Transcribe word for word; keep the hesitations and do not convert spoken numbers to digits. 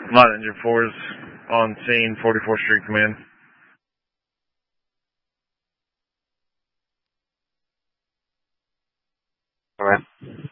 Light Engine four is on scene, forty-fourth Street Command. Alright.